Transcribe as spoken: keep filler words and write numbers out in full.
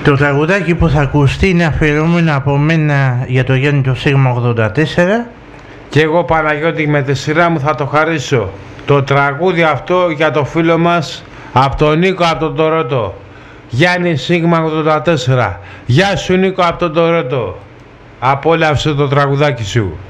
Το τραγουδάκι που θα ακουστεί είναι αφιερωμένο από μένα για το Γιάννη Σίγμα ογδόντα τέσσερα. Και εγώ Παναγιώτη με τη σειρά μου θα το χαρίσω. Το τραγούδι αυτό για το φίλο μας από τον Νίκο από τον Τορότο. Γιάννη Σίγμα ογδόντα τέσσερα. Γεια σου Νίκο από τον Τορότο. Απόλαυσε το τραγουδάκι σου.